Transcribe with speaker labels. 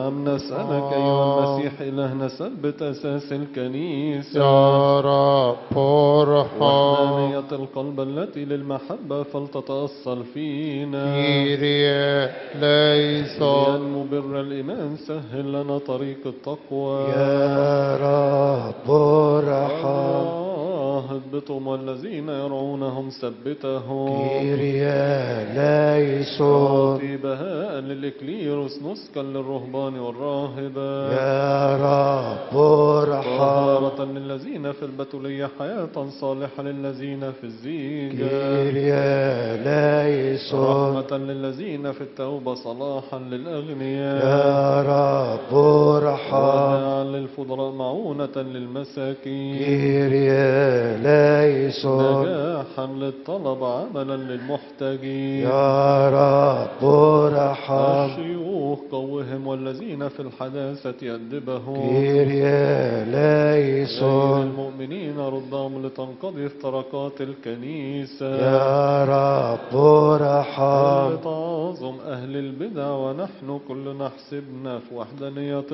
Speaker 1: نسألك أيها المسيح إلهنا ثبت أساس الكنيسة
Speaker 2: يا رب ارحم.
Speaker 1: وحنانية القلب التي للمحبة فلتتأصل فينا
Speaker 2: كيريا ليسون.
Speaker 1: لينمو بر الإيمان سهل لنا طريق التقوى
Speaker 3: يا رب ارحم.
Speaker 1: اهبطهم والذين يرعونهم ثبتهم
Speaker 3: كيريا ليسون.
Speaker 1: أعطي بهاء للإكليروس نسكا للرهبان والراهبة
Speaker 3: يا رب ارحم.
Speaker 1: طهارة للذين في البتولية حياة صالحة للذين في الزيجة
Speaker 3: كيريا ليسون.
Speaker 1: رحمة للذين في التوبة صلاحا للأغنياء
Speaker 3: يا رب ارحم.
Speaker 1: وداعا للفضلاء معونة للمساكين
Speaker 3: كيريا ليسون.
Speaker 1: نجاحا للطلب عملا للمحتاجين
Speaker 3: يا رب ارحم.
Speaker 1: الشيوخ قوهم والذين في الحداثة يدبهم
Speaker 3: كيريا ليسون.
Speaker 1: المؤمنين ردهم لتنقضي افتراقات الكنيسة
Speaker 3: يا رب ارحم.
Speaker 1: تعظم أهل البدع ونحن كلنا حسبنا في وحدانية